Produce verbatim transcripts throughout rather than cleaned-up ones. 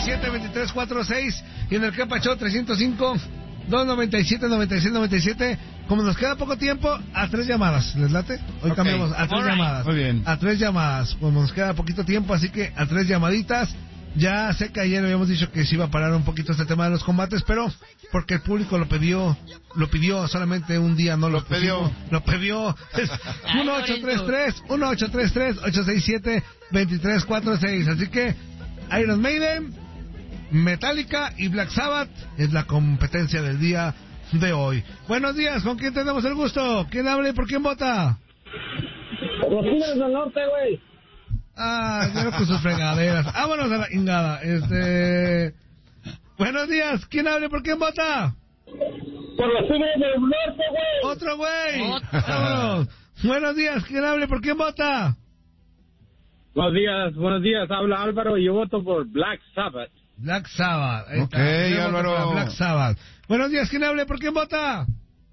siete, veintitrés cuarenta y seis y en el Que Pacho trescientos cinco, doscientos noventa y siete, noventa y seis, noventa y siete. Como nos queda poco tiempo, a tres llamadas. ¿Les late? Hoy okay. Cambiamos a tres right. llamadas. Muy bien. A tres llamadas. Como nos queda poquito tiempo, así que a tres llamaditas. Ya sé que ayer habíamos dicho que se iba a parar un poquito este tema de los combates, pero porque el público lo pidió, lo pidió solamente un día, no lo, lo pidió. Lo pidió. uno ocho tres tres, uno ocho tres tres, ocho seis siete, dos tres cuatro seis. Así que Iron Maiden, Metallica y Black Sabbath es la competencia del día de hoy. Buenos días, ¿con quién tenemos el gusto? ¿Quién habla y por quién vota? Los Tigres del Norte, güey. Ah, quiero con sus fregaderas. Vámonos a la ingada. Este... Buenos días, ¿quién habla y por quién vota? Por los Tigres del Norte, güey. Otro güey. Vámonos. Buenos días, ¿quién habla y por quién vota? Buenos días, buenos días, habla Álvaro y yo voto por Black Sabbath. Black Sabbath. Ahí ok, está. Álvaro. Black Sabbath. Buenos días, ¿quién habla y por quién vota?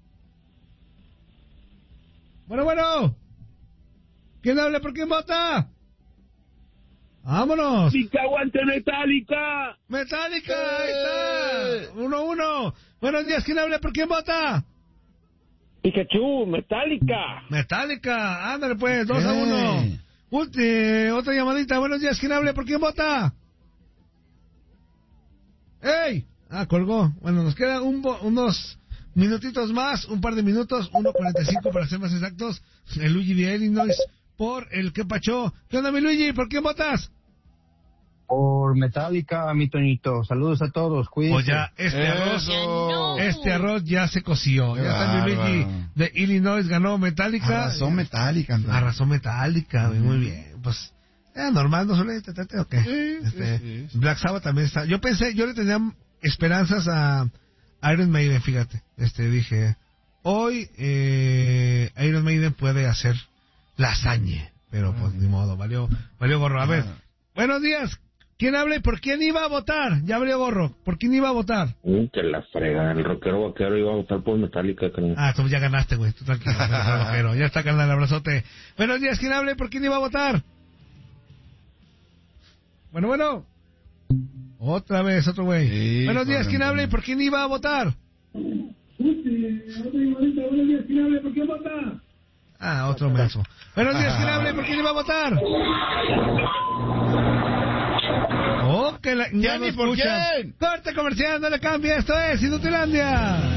Bueno, bueno. ¿Quién habla y por quién vota? ¡Vámonos! ¡Metallica, aguante Metallica! ¡Metallica! ¡Ahí está! Uno, uno. Buenos días, ¿quién habla? ¿Por quién vota? Pikachu, Metallica. Metallica, ándale pues, dos a uno. Ulti, otra llamadita. Buenos días, ¿quién habla? ¿Por quién vota? ¡Ey! Ah, colgó. Bueno, nos quedan un bo- unos minutitos más, un par de minutos, uno cuarenta y cinco para ser más exactos. El Luigi de Illinois por el Que Pacho. ¿Qué onda, mi Luigi? ¿Por quién votas? Por Metallica, mi Toñito. Saludos a todos, cuídense. Pues ya, este arroz, no. este arroz ya se coció. Qué Ya está mi Luigi bárbaro. de Illinois, ganó Metallica. A razón Metallica, Andrés. A razón Metallica, güey, muy bien. Pues, eh, normal, ¿no suele tratate o qué? Sí, Este, sí, sí. Black Sabbath también está. Yo pensé, yo le tenía esperanzas a Iron Maiden, fíjate. Este, dije, hoy eh, Iron Maiden puede hacer la hazaña. Pero pues ni modo, valió, valió gorro. A ver, buenos días. ¿Quién habla y por quién iba a votar? Ya valió gorro. ¿Por quién iba a votar? Mm, que la frega, el rockero vaquero iba a votar por Metallica, creo. Ah, tú ya ganaste, güey. Tú tranquilo. Pero ya está, carnal, abrazote. Buenos días, ¿quién habla y por quién iba a votar? Bueno, bueno. Otra vez, otro güey. Sí, buenos días, ¿quién habla y por quién iba a votar? Buenos días, ¿quién habla? ¿Por quién vota? Ah, otro menso. Buenos días, ¿quién habla y por quién iba a votar? Oh, que la... Ya ni por escuchan. quién. Corte comercial, no le cambie, esto es Inutilandia.